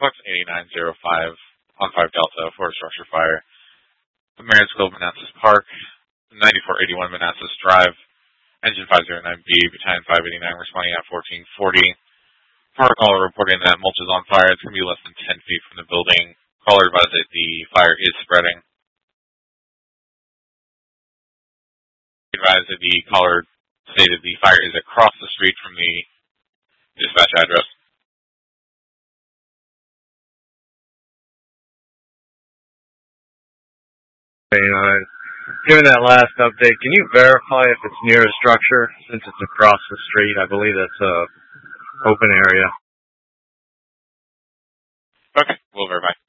Fox 8905 on 5 Delta for a structure fire. The Marysville, Manassas Park, 9481 Manassas Drive, engine 509B, battalion 589 responding at 1440. Prior caller reporting that mulch is on fire. It's going to be less than 10 feet from the building. Caller advised that the fire is spreading. Advised that the caller stated the fire is across the street from the dispatch address. Given that last update, can you verify if it's near a structure since it's across the street? I believe that's a open area. Okay, we'll verify.